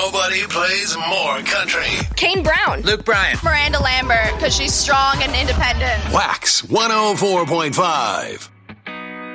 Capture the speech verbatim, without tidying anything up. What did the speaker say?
Nobody plays more country. Kane Brown. Luke Bryan. Miranda Lambert, because she's strong and independent. Wax one oh four point five.